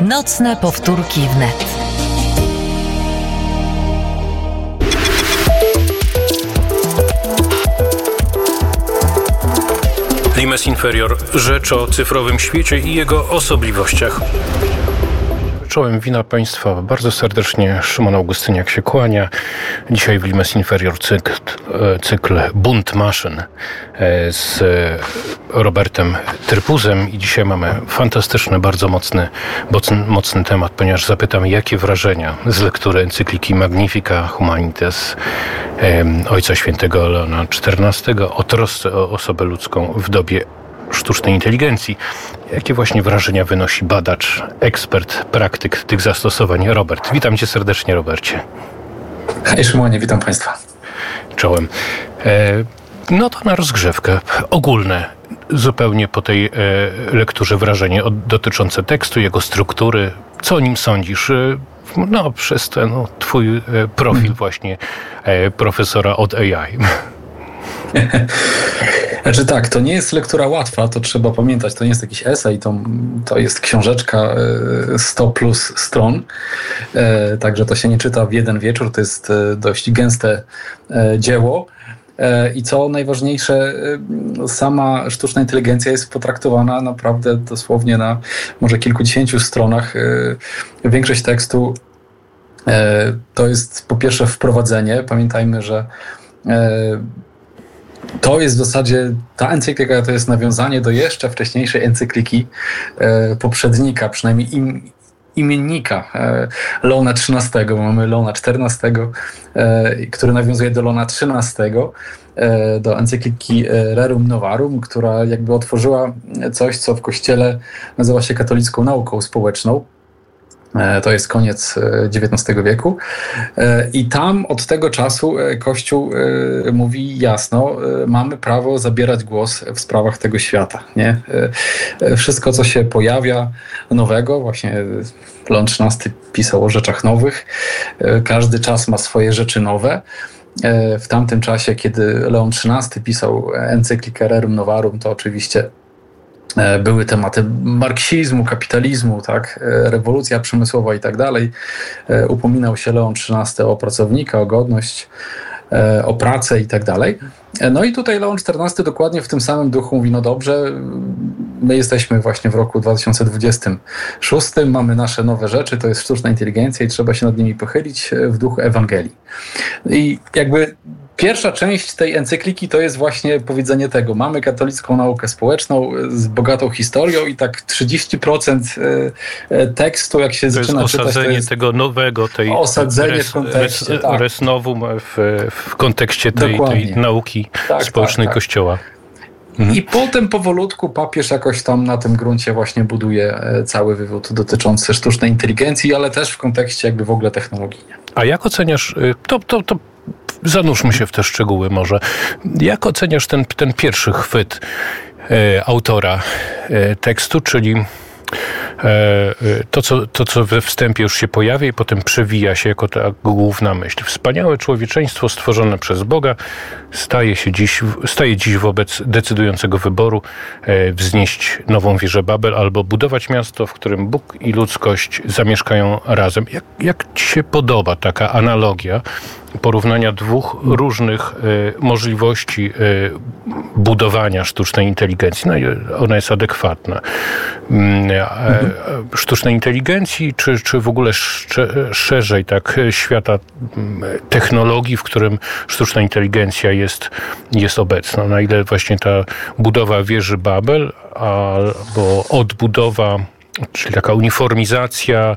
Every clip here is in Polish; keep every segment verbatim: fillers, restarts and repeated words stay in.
Nocne powtórki wnet. Limes Inferior. Rzecz o cyfrowym świecie i jego osobliwościach. Czołem, wina Państwa bardzo serdecznie. Szymon Augustyniak się kłania. Dzisiaj w Limes Inferior cykl, cykl Bunt maszyn z Robertem Trypuzem i dzisiaj mamy fantastyczny, bardzo mocny, mocny, mocny temat, ponieważ zapytam, jakie wrażenia z lektury encykliki Magnifica Humanitas Ojca Świętego Leona czternastego o trosce o osobę ludzką w dobie sztucznej inteligencji. Jakie właśnie wrażenia wynosi badacz, ekspert, praktyk tych zastosowań? Robert. Witam Cię serdecznie, Robercie. Hej Szymonie, witam Państwa. Czołem. E, no to na rozgrzewkę. Ogólne, zupełnie po tej e, lekturze wrażenie od, dotyczące tekstu, jego struktury. Co o nim sądzisz? E, no, przez ten no, Twój e, profil hmm. właśnie e, profesora od A I. Znaczy tak, to nie jest lektura łatwa, to trzeba pamiętać, to nie jest jakiś esej, to, to jest książeczka sto plus stron, także to się nie czyta w jeden wieczór, to jest dość gęste dzieło. I co najważniejsze, sama sztuczna inteligencja jest potraktowana naprawdę dosłownie na może kilkudziesięciu stronach. Większość tekstu to jest po pierwsze wprowadzenie. Pamiętajmy, że to jest w zasadzie, ta encyklika to jest nawiązanie do jeszcze wcześniejszej encykliki e, poprzednika, przynajmniej im, imiennika e, Leona trzynastego. Mamy Leona czternastego, e, który nawiązuje do Leona trzynastego, e, do encykliki Rerum Novarum, która jakby otworzyła coś, co w Kościele nazywa się katolicką nauką społeczną. To jest koniec dziewiętnastego wieku i tam od tego czasu Kościół mówi jasno, mamy prawo zabierać głos w sprawach tego świata. Nie? Wszystko, co się pojawia nowego, właśnie Leon trzynasty pisał o rzeczach nowych, każdy czas ma swoje rzeczy nowe. W tamtym czasie, kiedy Leon trzynasty pisał encyklikę Rerum Novarum, to oczywiście były tematy marksizmu, kapitalizmu, tak, rewolucja przemysłowa i tak dalej. Upominał się Leon trzynasty o pracownika, o godność, o pracę i tak dalej. No i tutaj Leon czternasty dokładnie w tym samym duchu mówi, no dobrze, my jesteśmy właśnie w roku dwa tysiące dwudziestym szóstym, mamy nasze nowe rzeczy, to jest sztuczna inteligencja i trzeba się nad nimi pochylić w duchu Ewangelii. I jakby pierwsza część tej encykliki to jest właśnie powiedzenie tego. Mamy katolicką naukę społeczną z bogatą historią i tak trzydzieści procent tekstu, jak się to zaczyna jest czytać... osadzenie to jest tego nowego, tej osadzenie res, w kontekście, res, tak. res novum w, w kontekście tej, tej nauki tak, społecznej tak, tak. Kościoła. I potem powolutku papież jakoś tam na tym gruncie właśnie buduje cały wywód dotyczący sztucznej inteligencji, ale też w kontekście jakby w ogóle technologii. A jak oceniasz... To, to, to zanurzmy się w te szczegóły może. Jak oceniasz ten, ten pierwszy chwyt e, autora e, tekstu, czyli e, to, co, to, co we wstępie już się pojawia i potem przewija się jako ta główna myśl. Wspaniałe człowieczeństwo stworzone przez Boga staje się dziś, staje dziś wobec decydującego wyboru e, wznieść nową wieżę Babel albo budować miasto, w którym Bóg i ludzkość zamieszkają razem. Jak, jak ci się podoba taka analogia porównania dwóch różnych e, możliwości e, budowania sztucznej inteligencji? No, ona jest adekwatna. E, sztucznej inteligencji, czy, czy w ogóle szcze, szerzej tak świata technologii, w którym sztuczna inteligencja jest, jest obecna? Na ile właśnie ta budowa wieży Babel albo odbudowa, czyli taka uniformizacja,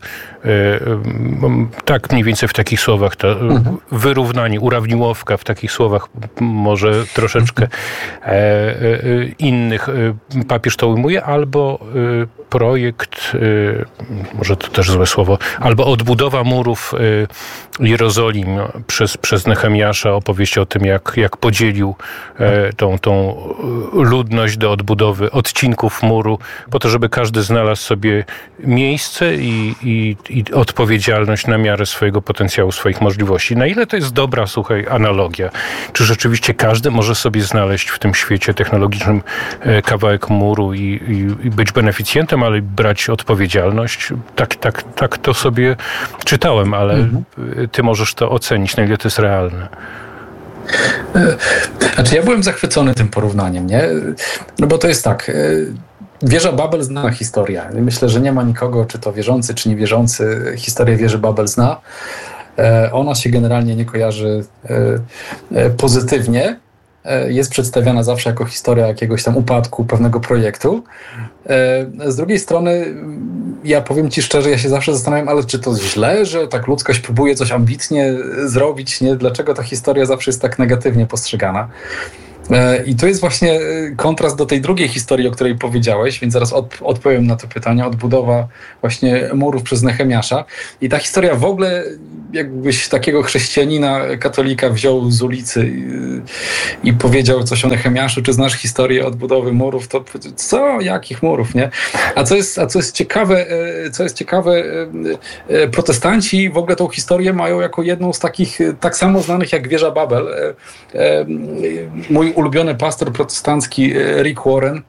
tak mniej więcej w takich słowach, to mhm. wyrównanie, urawniłowka w takich słowach, może troszeczkę innych papież to ujmuje, albo projekt, może to też złe słowo, albo odbudowa murów Jerozolim przez, przez Nehemiasza, opowieść o tym, jak, jak podzielił tą, tą ludność do odbudowy odcinków muru, po to, żeby każdy znalazł sobie miejsce i, i, i odpowiedzialność na miarę swojego potencjału, swoich możliwości. Na ile to jest dobra, słuchaj, analogia? Czy rzeczywiście każdy może sobie znaleźć w tym świecie technologicznym kawałek muru i, i, i być beneficjentem, ale brać odpowiedzialność. Tak, tak, tak to sobie czytałem, ale mhm. ty możesz to ocenić, na ile to jest realne. Znaczy ja byłem zachwycony tym porównaniem, nie? No bo to jest tak, wieża Babel znana historia. Myślę, że nie ma nikogo, czy to wierzący, czy niewierzący, historię wieży Babel zna. Ona się generalnie nie kojarzy pozytywnie. Jest przedstawiana zawsze jako historia jakiegoś tam upadku pewnego projektu. Z drugiej strony, ja powiem ci szczerze, ja się zawsze zastanawiam, ale czy to źle, że tak ludzkość próbuje coś ambitnie zrobić, nie? Dlaczego ta historia zawsze jest tak negatywnie postrzegana? I to jest właśnie kontrast do tej drugiej historii, o której powiedziałeś, więc zaraz od, odpowiem na to pytanie. Odbudowa właśnie murów przez Nehemiasza. I ta historia w ogóle, jakbyś takiego chrześcijanina, katolika wziął z ulicy i, i powiedział coś o Nehemiaszu, czy znasz historię odbudowy murów, to co? Jakich murów, nie? A co jest, a co jest ciekawe, co jest ciekawe, protestanci w ogóle tą historię mają jako jedną z takich tak samo znanych jak wieża Babel. Mój ulubiony pastor protestancki Rick Warren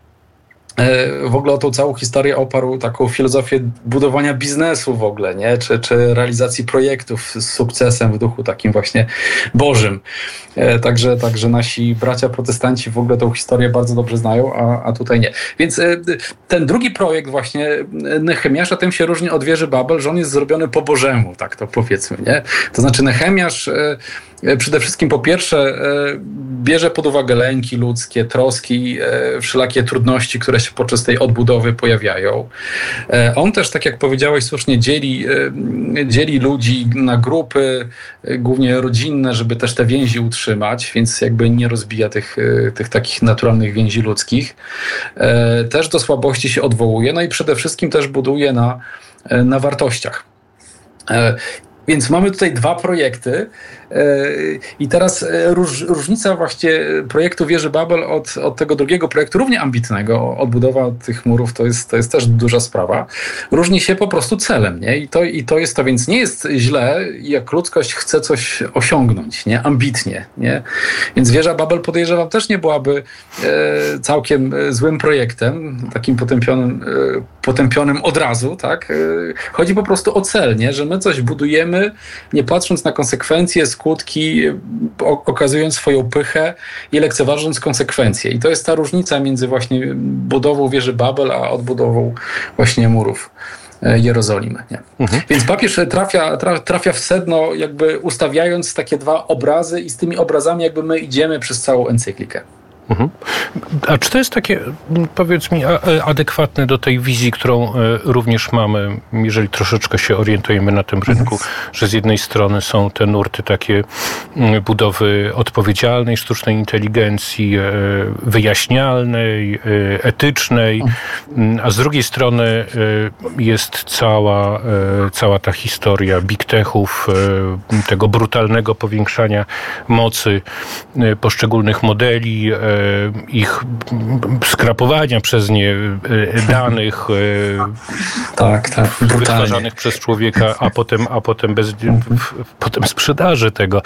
w ogóle o tą całą historię oparł taką filozofię budowania biznesu w ogóle, nie? Czy, czy realizacji projektów z sukcesem w duchu takim właśnie Bożym. Także, także nasi bracia protestanci w ogóle tą historię bardzo dobrze znają, a, a tutaj nie. Więc ten drugi projekt właśnie Nehemiasza tym się różni od wieży Babel, że on jest zrobiony po Bożemu, tak to powiedzmy, nie? To znaczy Nehemiasz przede wszystkim po pierwsze bierze pod uwagę lęki ludzkie, troski, wszelakie trudności, które się podczas tej odbudowy pojawiają. On też, tak jak powiedziałeś słusznie, dzieli, dzieli ludzi na grupy, głównie rodzinne, żeby też te więzi utrzymać, więc jakby nie rozbija tych, tych takich naturalnych więzi ludzkich. Też do słabości się odwołuje, no i przede wszystkim też buduje na, na wartościach. Więc mamy tutaj dwa projekty i teraz róż, różnica właśnie projektu wieży Babel od, od tego drugiego projektu, równie ambitnego, odbudowa tych murów, to jest, to jest też duża sprawa, różni się po prostu celem, nie? I to, i to jest to, więc nie jest źle, jak ludzkość chce coś osiągnąć, nie? Ambitnie, nie? Więc wieża Babel, podejrzewam, też nie byłaby e, całkiem złym projektem, takim potępionym, e, potępionym od razu, tak? E, chodzi po prostu o cel, nie? Że my coś budujemy, nie patrząc na konsekwencje, skutki, okazując swoją pychę i lekceważąc konsekwencje. I to jest ta różnica między właśnie budową wieży Babel, a odbudową właśnie murów Jerozolimy. Nie? Mhm. Więc papież trafia, trafia w sedno, jakby ustawiając takie dwa obrazy i z tymi obrazami jakby my idziemy przez całą encyklikę. Mhm. A czy to jest takie, powiedz mi, adekwatne do tej wizji, którą również mamy, jeżeli troszeczkę się orientujemy na tym rynku, mhm. że z jednej strony są te nurty takie budowy odpowiedzialnej, sztucznej inteligencji, wyjaśnialnej, etycznej, mhm. a z drugiej strony jest cała, cała ta historia big techów, tego brutalnego powiększania mocy poszczególnych modeli, ich skrapowania przez nie danych tak, tak, wytwarzanych przez człowieka, a potem, a potem, bez, potem sprzedaży tego.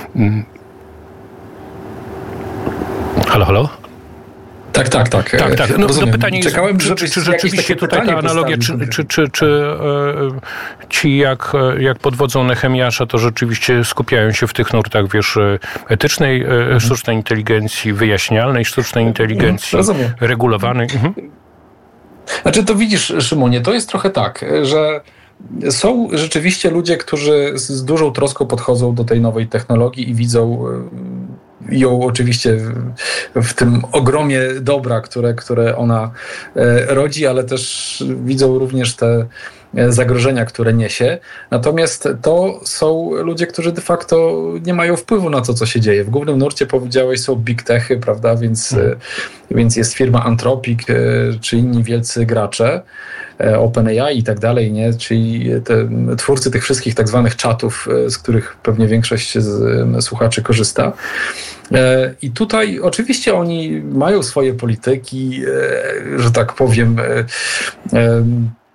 Halo, halo? Tak, tak, tak. Tak, tak. No, no pytanie jest, Czekałem, czy, czy, czy rzeczywiście tutaj ta analogia, czy, czy, czy, czy e, ci jak, jak pod wodzą Nehemiasza to rzeczywiście skupiają się w tych nurtach, wiesz, etycznej, mhm. sztucznej inteligencji, wyjaśnialnej, sztucznej inteligencji, Rozumiem. regulowanej. Mhm. Znaczy to widzisz, Szymonie, to jest trochę tak, że są rzeczywiście ludzie, którzy z dużą troską podchodzą do tej nowej technologii i widzą ją oczywiście w, w tym ogromie dobra, które, które ona e, rodzi, ale też widzą również te zagrożenia, które niesie. Natomiast to są ludzie, którzy de facto nie mają wpływu na to, co się dzieje. W głównym nurcie, powiedziałeś, są big techy, prawda, więc, hmm. więc jest firma Anthropic, czy inni wielcy gracze, OpenAI i tak dalej, nie? Czyli te twórcy tych wszystkich tak zwanych czatów, z których pewnie większość z słuchaczy korzysta. I tutaj oczywiście oni mają swoje polityki, że tak powiem,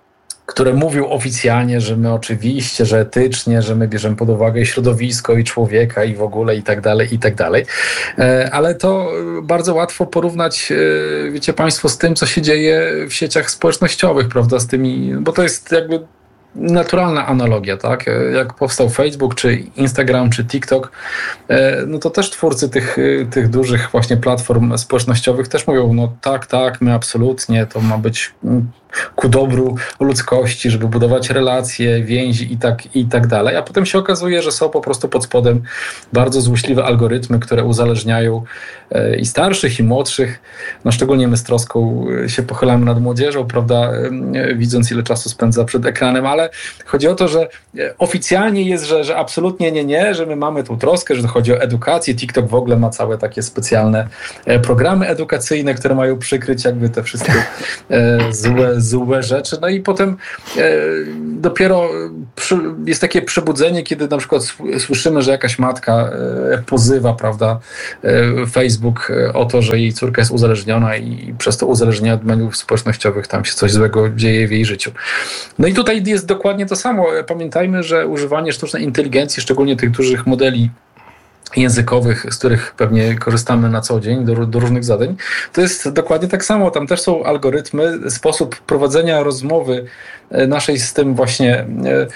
które mówią oficjalnie, że my oczywiście, że etycznie, że my bierzemy pod uwagę środowisko i człowieka i w ogóle i tak dalej, i tak dalej. Ale to bardzo łatwo porównać, wiecie Państwo, z tym, co się dzieje w sieciach społecznościowych, prawda, z tymi, bo to jest jakby naturalna analogia, tak? Jak powstał Facebook, czy Instagram, czy TikTok, no to też twórcy tych, tych dużych właśnie platform społecznościowych też mówią, no tak, tak, my absolutnie, to ma być ku dobru ludzkości, żeby budować relacje, więzi i tak, i tak dalej, a potem się okazuje, że są po prostu pod spodem bardzo złośliwe algorytmy, które uzależniają i starszych, i młodszych. No szczególnie my z troską się pochylamy nad młodzieżą, prawda, widząc ile czasu spędza przed ekranem, ale chodzi o to, że oficjalnie jest, że, że absolutnie nie, nie, że my mamy tą troskę, że chodzi o edukację. TikTok w ogóle ma całe takie specjalne programy edukacyjne, które mają przykryć jakby te wszystkie złe, złe rzeczy. No i potem dopiero jest takie przebudzenie, kiedy na przykład słyszymy, że jakaś matka pozywa, prawda, Facebook o to, że jej córka jest uzależniona i przez to uzależnienie od mediów społecznościowych tam się coś złego dzieje w jej życiu. No i tutaj jest dokładnie to samo. Pamiętajmy, że używanie sztucznej inteligencji, szczególnie tych dużych modeli językowych, z których pewnie korzystamy na co dzień do, do różnych zadań, to jest dokładnie tak samo. Tam też są algorytmy, sposób prowadzenia rozmowy naszej z tym właśnie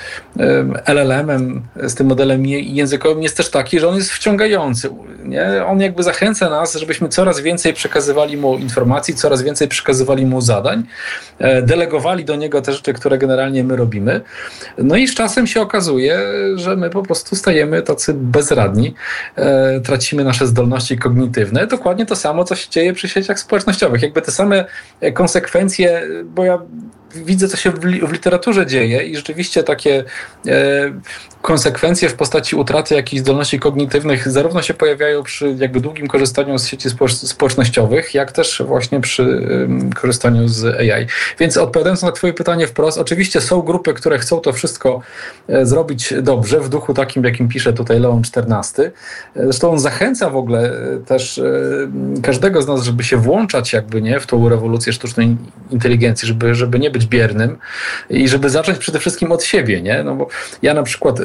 L L M-em, z tym modelem językowym jest też taki, że on jest wciągający. Nie? On jakby zachęca nas, żebyśmy coraz więcej przekazywali mu informacji, coraz więcej przekazywali mu zadań, delegowali do niego te rzeczy, które generalnie my robimy. No i z czasem się okazuje, że my po prostu stajemy tacy bezradni, tracimy nasze zdolności kognitywne. Dokładnie to samo, co się dzieje przy sieciach społecznościowych. Jakby te same konsekwencje, bo ja widzę, co się w, li- w literaturze dzieje i rzeczywiście takie e, konsekwencje w postaci utraty jakichś zdolności kognitywnych zarówno się pojawiają przy jakby długim korzystaniu z sieci spo- społecznościowych, jak też właśnie przy um, korzystaniu z A I. Więc odpowiadając na twoje pytanie wprost, oczywiście są grupy, które chcą to wszystko e, zrobić dobrze, w duchu takim, jakim pisze tutaj Leon czternasty. Zresztą on zachęca w ogóle też e, każdego z nas, żeby się włączać jakby nie w tą rewolucję sztucznej inteligencji, żeby, żeby nie być biernym i żeby zacząć przede wszystkim od siebie, nie? No bo ja na przykład,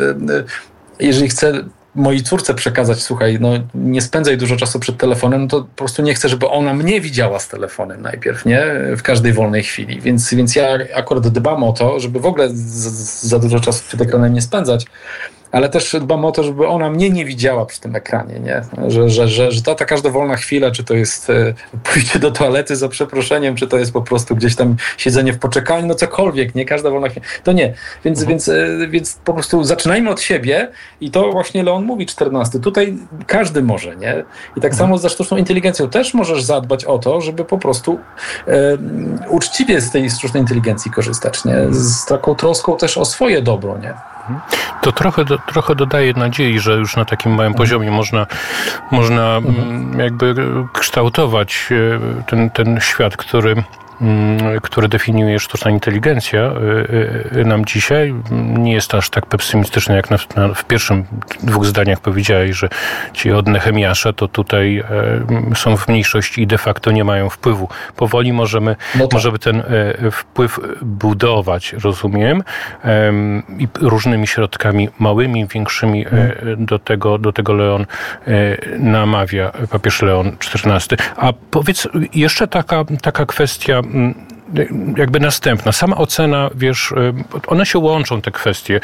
jeżeli chcę mojej córce przekazać, słuchaj, no nie spędzaj dużo czasu przed telefonem, no to po prostu nie chcę, żeby ona mnie widziała z telefonem najpierw, nie? W każdej wolnej chwili. Więc, więc ja akurat dbam o to, żeby w ogóle z, za dużo czasu przed ekranem nie spędzać, ale też dbam o to, żeby ona mnie nie widziała przy tym ekranie, nie? Że, że, że, że ta, ta każda wolna chwila, czy to jest e, pójście do toalety za przeproszeniem, czy to jest po prostu gdzieś tam siedzenie w poczekalni, no cokolwiek, nie? Każda wolna chwila. To nie. Więc, mhm. więc, e, więc po prostu zaczynajmy od siebie i to właśnie Leon mówi czternasty. Tutaj każdy może, nie? I tak mhm. samo ze sztuczną inteligencją też możesz zadbać o to, żeby po prostu e, uczciwie z tej sztucznej inteligencji korzystać, nie? Z taką troską też o swoje dobro, nie? To trochę, do, trochę dodaje nadziei, że już na takim małym poziomie można, można mhm. jakby kształtować ten, ten świat, który, który definiuje sztuczna inteligencja nam dzisiaj. Nie jest aż tak pesymistyczny, jak na, na, w pierwszym dwóch zdaniach powiedziałeś, że ci od Nehemiasza to tutaj e, są w mniejszości i de facto nie mają wpływu. Powoli możemy, no tak. możemy ten e, wpływ budować, rozumiem, e, i różnymi środkami, małymi, większymi, e, do tego, do tego Leon e, namawia, papież Leon czternasty. A powiedz, jeszcze taka, taka kwestia jakby następna. Sama ocena, wiesz, one się łączą, te kwestie.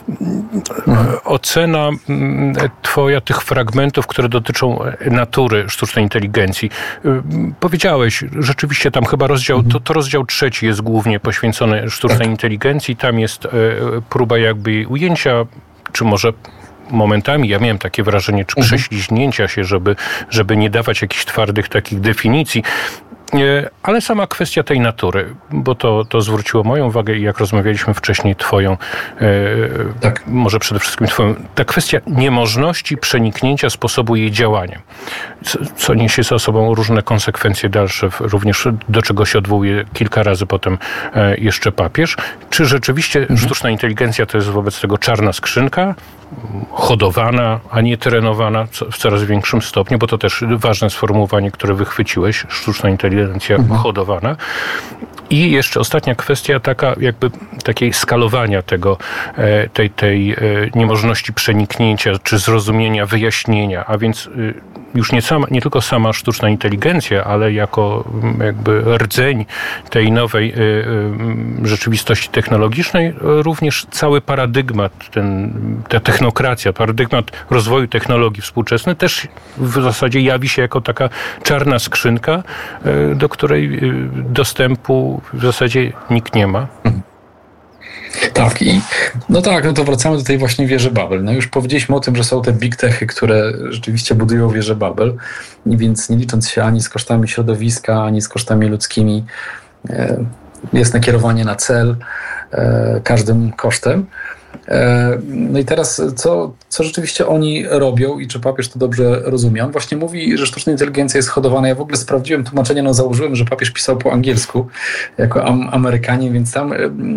Ocena twoja tych fragmentów, które dotyczą natury sztucznej inteligencji. Powiedziałeś, rzeczywiście tam chyba rozdział, to, to rozdział trzeci jest głównie poświęcony sztucznej inteligencji. Tam jest próba jakby jej ujęcia, czy może momentami, ja miałem takie wrażenie, czy prześliźnięcia się, żeby, żeby nie dawać jakichś twardych takich definicji. Ale sama kwestia tej natury, bo to, to zwróciło moją uwagę i jak rozmawialiśmy wcześniej twoją, e, tak. może przede wszystkim twoją, ta kwestia niemożności przeniknięcia sposobu jej działania, co, co niesie za sobą różne konsekwencje dalsze, również do czego się odwołuje kilka razy potem e, jeszcze papież. Czy rzeczywiście mhm. sztuczna inteligencja to jest wobec tego czarna skrzynka, hodowana, a nie trenowana w coraz większym stopniu, bo to też ważne sformułowanie, które wychwyciłeś, sztuczna inteligencja mhm. hodowana. I jeszcze ostatnia kwestia taka jakby takiej skalowania tego, tej, tej niemożności przeniknięcia czy zrozumienia, wyjaśnienia, a więc już nie, sama, nie tylko sama sztuczna inteligencja, ale jako jakby rdzeń tej nowej rzeczywistości technologicznej, również cały paradygmat, ten, ta technokracja, paradygmat rozwoju technologii współczesnej też w zasadzie jawi się jako taka czarna skrzynka, do której dostępu w zasadzie nikt nie ma. Tak, i no tak, no to wracamy do tej właśnie wieży Babel. No już powiedzieliśmy o tym, że są te big techy, które rzeczywiście budują wieżę Babel, więc nie licząc się ani z kosztami środowiska, ani z kosztami ludzkimi, jest nakierowanie na cel każdym kosztem. No i teraz, co, co rzeczywiście oni robią i czy papież to dobrze rozumie? On właśnie mówi, że sztuczna inteligencja jest hodowana. Ja w ogóle sprawdziłem tłumaczenie, no założyłem, że papież pisał po angielsku jako am- Amerykanin, więc tam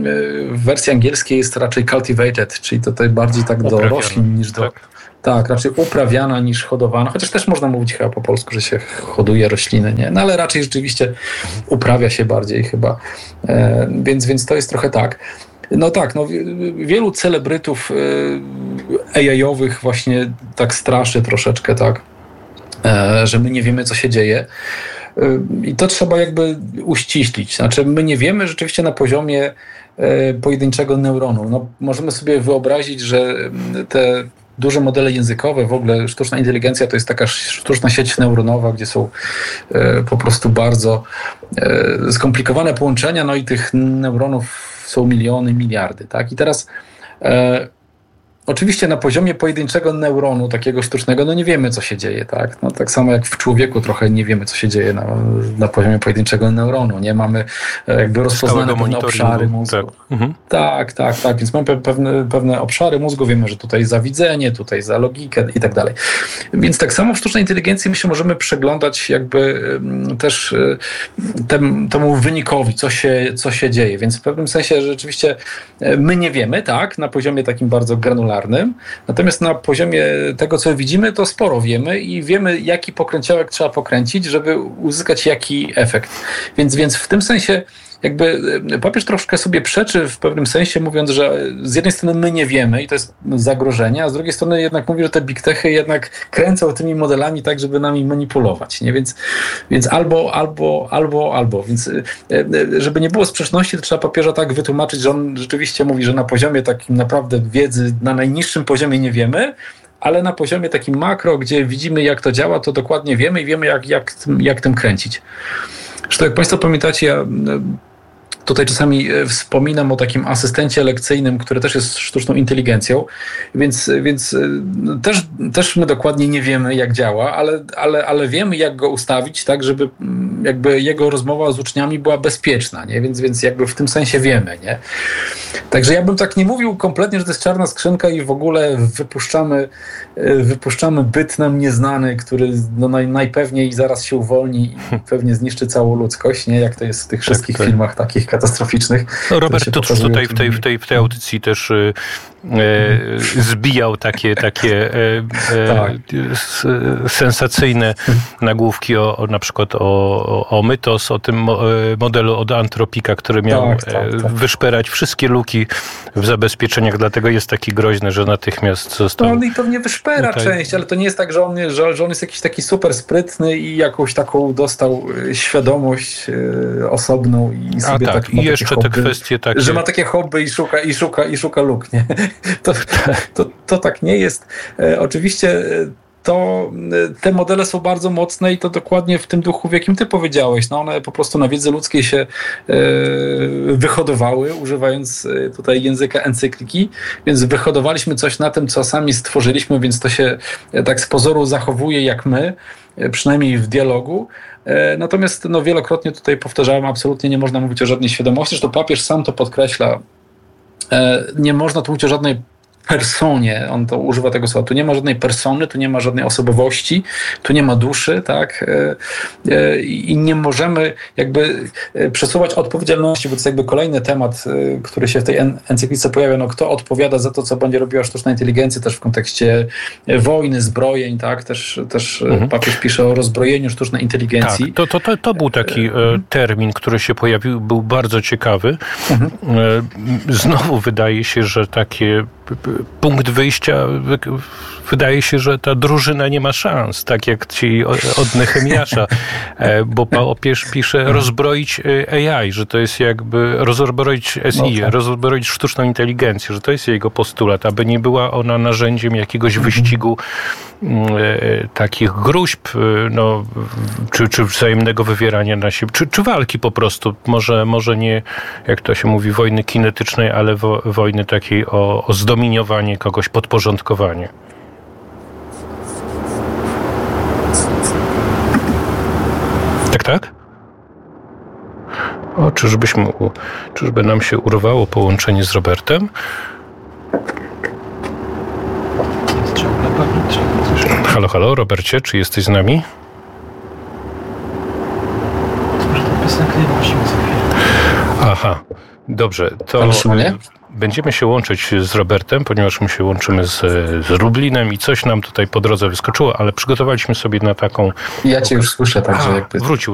w wersji angielskiej jest raczej cultivated, czyli tutaj bardziej tak do Uprawiana. roślin niż do... Tak. Tak, raczej uprawiana niż hodowana, chociaż też można mówić chyba po polsku, że się hoduje rośliny, nie? No ale raczej rzeczywiście uprawia się bardziej chyba. E, więc, więc to jest trochę tak. No tak, no wielu celebrytów A I-owych właśnie tak straszy troszeczkę, tak, że my nie wiemy, co się dzieje. I to trzeba jakby uściślić. Znaczy, my nie wiemy rzeczywiście na poziomie pojedynczego neuronu. No, możemy sobie wyobrazić, że te duże modele językowe, w ogóle sztuczna inteligencja to jest taka sztuczna sieć neuronowa, gdzie są e, po prostu bardzo e, skomplikowane połączenia, no i tych neuronów są miliony, miliardy, tak? I teraz e, oczywiście na poziomie pojedynczego neuronu, takiego sztucznego, no nie wiemy, co się dzieje, tak? No tak samo jak w człowieku trochę nie wiemy, co się dzieje na, na poziomie pojedynczego neuronu, nie? Mamy jakby rozpoznane pewne obszary mózgu. Tak. Mhm. tak, tak, tak, więc mamy pewne, pewne obszary mózgu, wiemy, że tutaj za widzenie, tutaj za logikę i tak dalej. Więc tak samo w sztucznej inteligencji my się możemy przeglądać jakby też tem, temu wynikowi, co się, co się dzieje, więc w pewnym sensie rzeczywiście my nie wiemy, tak? Na poziomie takim bardzo granularnym. Natomiast na poziomie tego, co widzimy, to sporo wiemy i wiemy, jaki pokręciołek trzeba pokręcić, żeby uzyskać jaki efekt. Więc, więc w tym sensie jakby papież troszkę sobie przeczy w pewnym sensie, mówiąc, że z jednej strony my nie wiemy i to jest zagrożenie, a z drugiej strony jednak mówi, że te big techy jednak kręcą tymi modelami tak, żeby nami manipulować. Nie? Więc, więc albo, albo, albo, albo. Więc żeby nie było sprzeczności, to trzeba papieża tak wytłumaczyć, że on rzeczywiście mówi, że na poziomie takim naprawdę wiedzy, na najniższym poziomie nie wiemy, ale na poziomie takim makro, gdzie widzimy, jak to działa, to dokładnie wiemy i wiemy, jak, jak, jak tym kręcić. Zresztą jak Państwo pamiętacie, ja tutaj czasami wspominam o takim asystencie lekcyjnym, który też jest sztuczną inteligencją, więc, więc też, też my dokładnie nie wiemy, jak działa, ale, ale, ale wiemy, jak go ustawić, tak, żeby jakby jego rozmowa z uczniami była bezpieczna, nie? Więc, więc jakby w tym sensie wiemy, nie? Także ja bym tak nie mówił kompletnie, że to jest czarna skrzynka i w ogóle wypuszczamy, wypuszczamy byt nam nieznany, który no naj, najpewniej zaraz się uwolni i pewnie zniszczy całą ludzkość, nie? Jak to jest w tych wszystkich tak, tak. filmach takich katastroficznych. No, Robert Tucz tutaj w tej, w, tej, w tej audycji też e, zbijał takie, takie e, tak. e, sensacyjne nagłówki o, o na przykład o, o Mythos, o tym modelu od Antropika, który miał tak, tak, tak. wyszperać wszystkie luki w zabezpieczeniach, dlatego jest taki groźny, że natychmiast został... No on i pewnie wyszpera tutaj... część, ale to nie jest tak, że on, że, że on jest jakiś taki super sprytny i jakąś taką dostał świadomość osobną i sobie A tak, tak, i jeszcze hobby, te kwestie takie... Że ma takie hobby i szuka, i szuka, i szuka luk, nie? To, to, to tak nie jest. E, oczywiście to te modele są bardzo mocne i to dokładnie w tym duchu, w jakim ty powiedziałeś. No one po prostu na wiedzy ludzkiej się e, wyhodowały, używając tutaj języka encykliki, więc wyhodowaliśmy coś na tym, co sami stworzyliśmy, więc to się tak z pozoru zachowuje jak my, przynajmniej w dialogu. Natomiast no, wielokrotnie tutaj powtarzałem, absolutnie nie można mówić o żadnej świadomości, zresztą papież sam to podkreśla. Nie można tu mówić o żadnej personie, on to używa tego słowa, tu nie ma żadnej persony, tu nie ma żadnej osobowości, tu nie ma duszy, tak? I nie możemy jakby przesuwać odpowiedzialności, bo to jest jakby kolejny temat, który się w tej encyklice pojawia, no kto odpowiada za to, co będzie robiła sztuczna inteligencja, też w kontekście wojny, zbrojeń, tak? Też, też mhm. papież pisze o rozbrojeniu sztucznej inteligencji. Tak, to, to, to, to był taki mhm. termin, który się pojawił, był bardzo ciekawy. Mhm. Znowu wydaje się, że takie punkt wyjścia, wydaje się, że ta drużyna nie ma szans, tak jak ci od Nehemiasza, bo papież pisze rozbroić A I, że to jest jakby rozbroić S I, no tak. rozbroić sztuczną inteligencję, że to jest jego postulat, aby nie była ona narzędziem jakiegoś mhm. wyścigu takich gruźb, no, czy, czy wzajemnego wywierania na siebie, czy, czy walki po prostu, może, może nie, jak to się mówi, wojny kinetycznej, ale wo, wojny takiej o, o zdominowanie kogoś, podporządkowanie. Tak, tak? O, czyżbyśmy, czyżby nam się urwało połączenie z Robertem? Halo, halo, Robercie, czy jesteś z nami? Aha, dobrze, to będziemy się łączyć z Robertem, ponieważ my się łączymy z, z Lublinem i coś nam tutaj po drodze wyskoczyło, ale przygotowaliśmy sobie na taką... Ja cię już słyszę, także A, jakby... wrócił.